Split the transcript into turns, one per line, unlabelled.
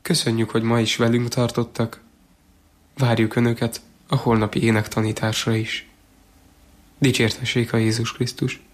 Köszönjük, hogy ma is velünk tartottak. Várjuk Önöket a holnapi énektanításra is. Dicsértessék a Jézus Krisztus!